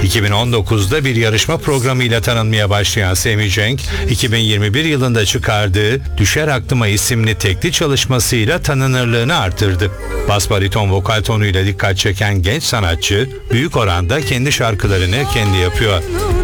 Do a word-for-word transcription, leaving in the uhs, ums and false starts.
iki bin on dokuzda bir yarışma programıyla tanınmaya başlayan Semih Cenk, iki bin yirmi bir yılında çıkardığı Düşer Aklıma isimli tekli çalışmasıyla tanınırlığını artırdı. Bas bariton vokal tonuyla dikkat çeken genç sanatçı, büyük oranda kendi şarkılarını kendi yapıyor.